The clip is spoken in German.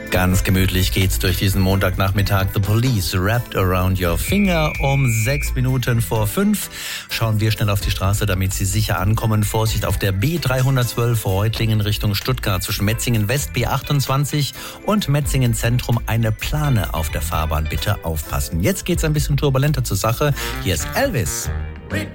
Ganz gemütlich geht's durch diesen Montagnachmittag. The Police, Wrapped Around Your Finger. Um 5:06. Schauen wir schnell auf die Straße, damit Sie sicher ankommen. Vorsicht auf der B312 Reutlingen Richtung Stuttgart zwischen Metzingen West B28 und Metzingen Zentrum eine Plane auf der Fahrbahn. Bitte aufpassen. Jetzt geht's ein bisschen turbulenter zur Sache. Hier ist Elvis.